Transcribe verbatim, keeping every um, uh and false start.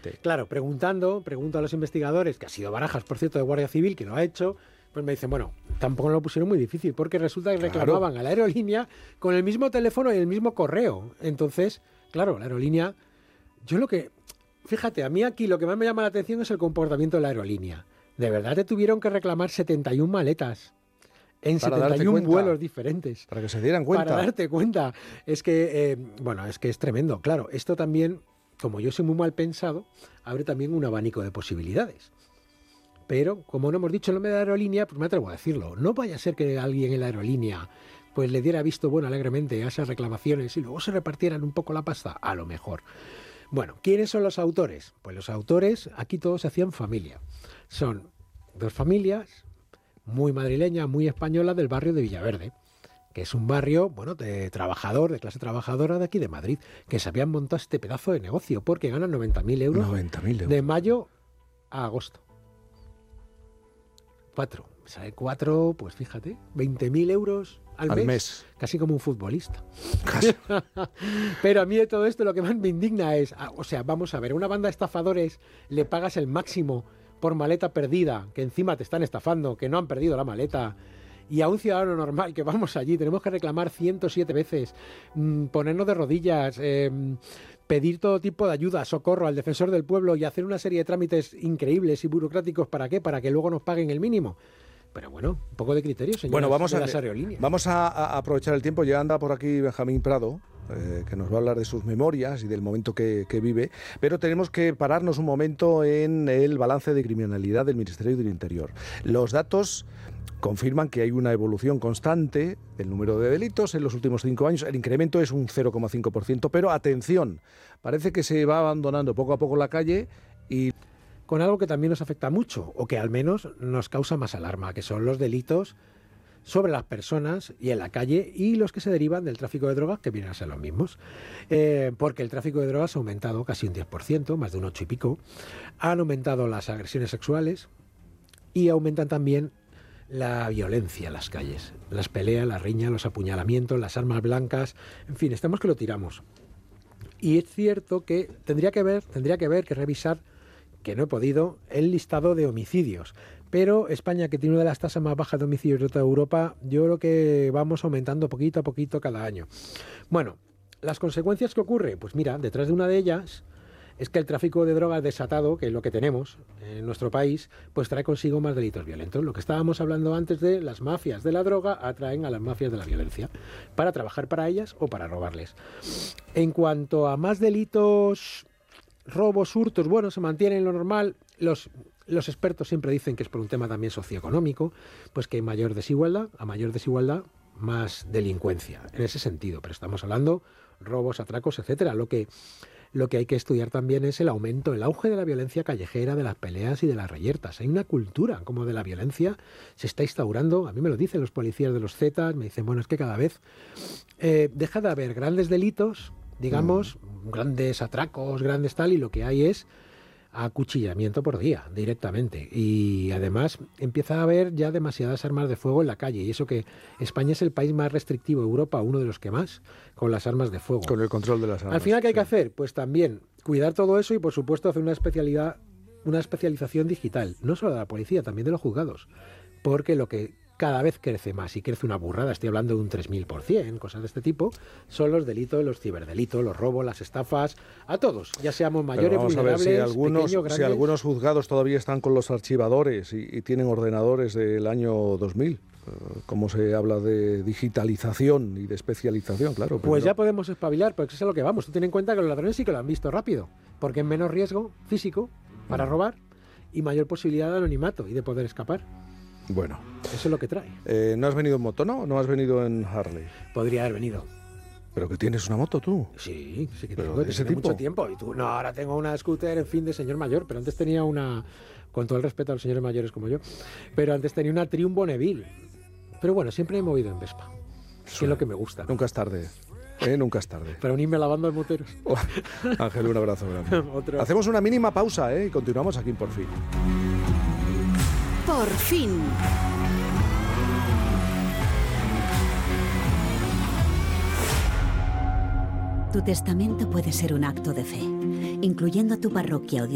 Exactamente. Claro, preguntando, pregunto a los investigadores, que ha sido Barajas, por cierto, de Guardia Civil, que lo ha hecho, pues me dicen, bueno, tampoco lo pusieron muy difícil, porque resulta que reclamaban Claro. a la aerolínea con el mismo teléfono y el mismo correo. Entonces, claro, la aerolínea, yo lo que, fíjate, a mí aquí lo que más me llama la atención es el comportamiento de la aerolínea. De verdad te tuvieron que reclamar setenta y una maletas en Para setenta y darte uno cuenta. vuelos diferentes. Para que se dieran cuenta. Para darte cuenta. Es que, eh, bueno, es que es tremendo. Claro, esto también, como yo soy muy mal pensado, abre también un abanico de posibilidades. Pero, como no hemos dicho el nombre de la aerolínea, pues me atrevo a decirlo. No vaya a ser que alguien en la aerolínea pues le diera visto bueno alegremente a esas reclamaciones y luego se repartieran un poco la pasta. A lo mejor. Bueno, ¿quiénes son los autores? Pues los autores, aquí todos se hacían familia. Son dos familias, muy madrileña, muy española, del barrio de Villaverde, que es un barrio, bueno, de trabajador, de clase trabajadora de aquí de Madrid, que se habían montado este pedazo de negocio porque ganan noventa mil euros, noventa mil euros de mayo a agosto. Cuatro. ¿Sale cuatro? Pues fíjate, veinte mil euros al, al mes, mes. Casi como un futbolista. Casi. Pero a mí de todo esto lo que más me indigna es, o sea, vamos a ver, a una banda de estafadores le pagas el máximo por maleta perdida, que encima te están estafando, que no han perdido la maleta, y a un ciudadano normal que vamos allí, tenemos que reclamar ciento siete veces, mmm, ponernos de rodillas, eh, pedir todo tipo de ayuda, socorro al defensor del pueblo y hacer una serie de trámites increíbles y burocráticos. ¿Para qué? Para que luego nos paguen el mínimo. Pero bueno, un poco de criterio, señor. Bueno, vamos, de a, las aerolíneas. vamos a, a aprovechar el tiempo. Ya anda por aquí Benjamín Prado, eh, que nos va a hablar de sus memorias y del momento que, que vive. Pero tenemos que pararnos un momento en el balance de criminalidad del Ministerio del Interior. Los datos confirman que hay una evolución constante del número de delitos en los últimos cinco años. El incremento es un cero coma cinco por ciento, pero atención, parece que se va abandonando poco a poco la calle y... con algo que también nos afecta mucho, o que al menos nos causa más alarma, que son los delitos sobre las personas y en la calle, y los que se derivan del tráfico de drogas, que vienen a ser los mismos. Eh, porque el tráfico de drogas ha aumentado casi un diez por ciento, más de un ocho y pico. Han aumentado las agresiones sexuales y aumentan también la violencia en las calles. Las peleas, las riñas, los apuñalamientos, las armas blancas, en fin, estamos que lo tiramos. Y es cierto que tendría que ver, tendría que ver que revisar, que no he podido, el listado de homicidios. Pero España, que tiene una de las tasas más bajas de homicidios de toda Europa, yo creo que vamos aumentando poquito a poquito cada año. Bueno, ¿las consecuencias que ocurre? Pues mira, detrás de una de ellas es que el tráfico de drogas desatado, que es lo que tenemos en nuestro país, pues trae consigo más delitos violentos. Lo que estábamos hablando antes de las mafias de la droga atraen a las mafias de la violencia para trabajar para ellas o para robarles. En cuanto a más delitos... robos, hurtos, bueno, se mantienen lo normal. Los, los expertos siempre dicen que es por un tema también socioeconómico, pues que hay mayor desigualdad, a mayor desigualdad, más delincuencia, en ese sentido. Pero estamos hablando robos, atracos, etcétera. Lo que, lo que hay que estudiar también es el aumento, el auge de la violencia callejera, de las peleas y de las reyertas. Hay una cultura como de la violencia, se está instaurando, a mí me lo dicen los policías de los Zetas, me dicen, bueno, es que cada vez eh, deja de haber grandes delitos, digamos, mm. grandes atracos, grandes tal, y lo que hay es acuchillamiento por día, directamente. Y además empieza a haber ya demasiadas armas de fuego en la calle, y eso que España es el país más restrictivo de Europa, uno de los que más, con las armas de fuego. Con el control de las armas. Al final, ¿qué hay sí. que hacer? Pues también cuidar todo eso y, por supuesto, hacer una especialidad, una especialización digital, no solo de la policía, también de los juzgados, porque lo que cada vez crece más, y crece una burrada, estoy hablando de un tres mil por ciento, cosas de este tipo, son los delitos, los ciberdelitos, los robos, las estafas, a todos, ya seamos mayores, Pero vamos vulnerables, a ver, si algunos, pequeños, grandes... si algunos juzgados todavía están con los archivadores y, y tienen ordenadores del año dos mil, como se habla de digitalización y de especialización, claro. Pues no. ya podemos espabilar, porque eso es a lo que vamos. Tú ten en cuenta que los ladrones sí que lo han visto rápido, porque es menos riesgo físico para mm. robar y mayor posibilidad de anonimato y de poder escapar. Bueno. Eso es lo que trae. Eh, ¿No has venido en moto, no? ¿No has venido en Harley? Podría haber venido. ¿Pero que tienes una moto tú? Sí, sí que ¿Pero tengo, de ese tengo tipo? mucho tiempo. Y tú, no, ahora tengo una scooter, en fin, de señor mayor, pero antes tenía una, con todo el respeto a los señores mayores como yo, pero antes tenía una Triumph Bonneville. Pero bueno, siempre he movido en Vespa, que es lo que me gusta. Nunca es tarde. ¿Eh? Nunca es tarde. Para unirme a la banda de moteros. Oh, Ángel, un abrazo grande. Otro. Hacemos una mínima pausa, ¿eh? Y continuamos aquí en Por Fin. Por fin. Tu testamento puede ser un acto de fe, incluyendo a tu parroquia o